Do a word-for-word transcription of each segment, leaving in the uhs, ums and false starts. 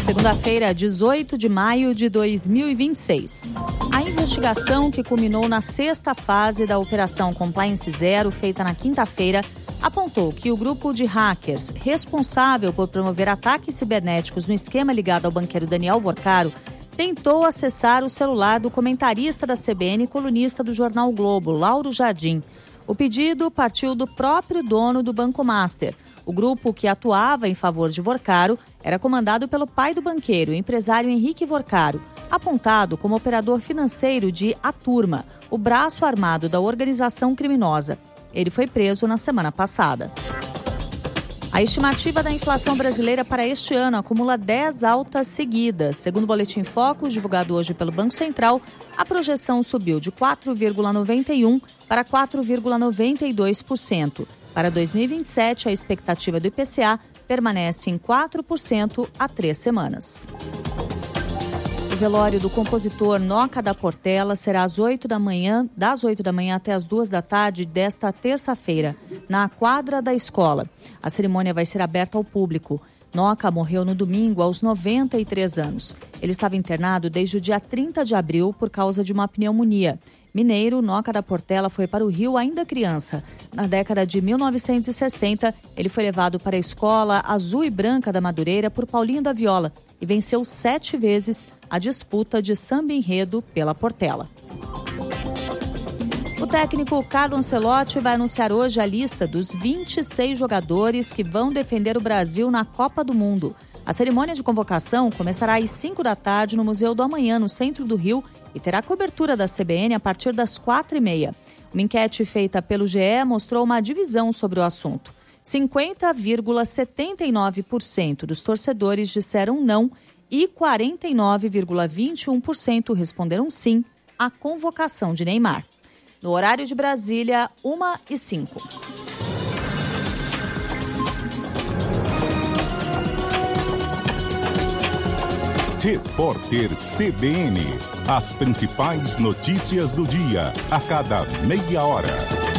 Segunda-feira, dezoito de maio de dois mil e vinte e seis. A investigação que culminou na sexta fase da Operação Compliance Zero, feita na quinta-feira, apontou que o grupo de hackers responsável por promover ataques cibernéticos no esquema ligado ao banqueiro Daniel Vorcaro tentou acessar o celular do comentarista da C B N e colunista do jornal o Globo, Lauro Jardim. O pedido partiu do próprio dono do Banco Master. O grupo que atuava em favor de Vorcaro era comandado pelo pai do banqueiro, o empresário Henrique Vorcaro, apontado como operador financeiro de A Turma, o braço armado da organização criminosa. Ele foi preso na semana passada. A estimativa da inflação brasileira para este ano acumula dez altas seguidas. Segundo o Boletim Focus, divulgado hoje pelo Banco Central, a projeção subiu de quatro vírgula noventa e um por cento para quatro vírgula noventa e dois por cento. Para dois mil e vinte e sete, a expectativa do I P C A permanece em quatro por cento há três semanas. O velório do compositor Noca da Portela será às oito da manhã, das oito da manhã até as duas da tarde desta terça-feira, na quadra da escola. A cerimônia vai ser aberta ao público. Noca morreu no domingo aos noventa e três anos. Ele estava internado desde o dia trinta de abril por causa de uma pneumonia. Mineiro, Noca da Portela foi para o Rio ainda criança. Na década de mil novecentos e sessenta, ele foi levado para a Escola Azul e Branca da Madureira por Paulinho da Viola e venceu sete vezes a disputa de samba enredo pela Portela. O técnico Carlo Ancelotti vai anunciar hoje a lista dos vinte e seis jogadores que vão defender o Brasil na Copa do Mundo. A cerimônia de convocação começará às cinco da tarde no Museu do Amanhã, no centro do Rio, e terá cobertura da C B N a partir das quatro e meia. Uma enquete feita pelo G E mostrou uma divisão sobre o assunto. cinquenta vírgula setenta e nove por cento dos torcedores disseram não e quarenta e nove vírgula vinte e um por cento responderam sim à convocação de Neymar. No horário de Brasília, uma e cinco. Repórter C B N. As principais notícias do dia, a cada meia hora.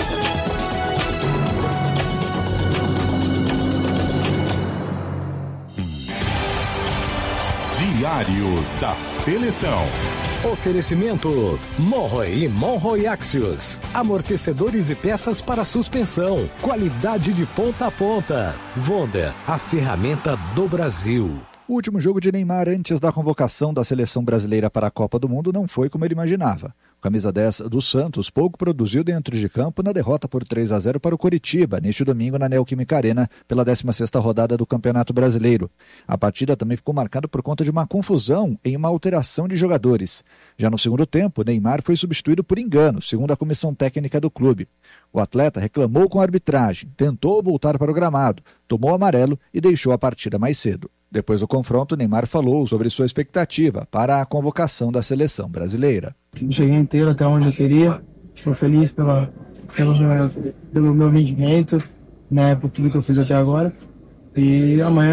Diário da Seleção. Oferecimento Monroe e Monroe Axios. Amortecedores e peças para suspensão. Qualidade de ponta a ponta. Vonda, a ferramenta do Brasil. O último jogo de Neymar antes da convocação da seleção brasileira para a Copa do Mundo não foi como ele imaginava. O camisa dez do Santos pouco produziu dentro de campo na derrota por três a zero para o Coritiba, neste domingo na Neoquímica Arena, pela décima sexta rodada do Campeonato Brasileiro. A partida também ficou marcada por conta de uma confusão em uma alteração de jogadores. Já no segundo tempo, Neymar foi substituído por engano, segundo a comissão técnica do clube. O atleta reclamou com a arbitragem, tentou voltar para o gramado, tomou amarelo e deixou a partida mais cedo. Depois do confronto, Neymar falou sobre sua expectativa para a convocação da seleção brasileira. Cheguei inteiro até onde eu queria, estou feliz pela, pelo, pelo meu rendimento, né, por tudo que eu fiz até agora. E amanhã